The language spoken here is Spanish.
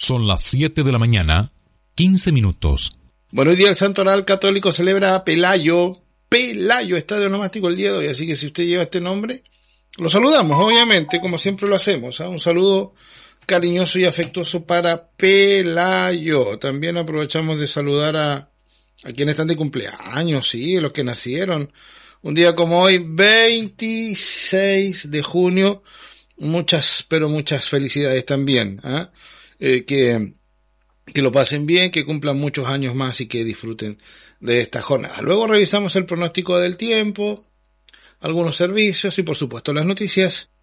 Son las 7 de la mañana, 15 minutos. Bueno, hoy día el Santo Oral Católico celebra a Pelayo. Pelayo, estadio onomástico el día de hoy, así que si usted lleva este nombre, lo saludamos, obviamente, como siempre lo hacemos. Un saludo cariñoso y afectuoso para Pelayo. También aprovechamos de saludar a quienes están de cumpleaños, sí, los que nacieron un día como hoy, 26 de junio. Muchas, pero muchas felicidades también. Que lo pasen bien, que cumplan muchos años más y que disfruten de esta jornada. Luego revisamos el pronóstico del tiempo, algunos servicios y por supuesto las noticias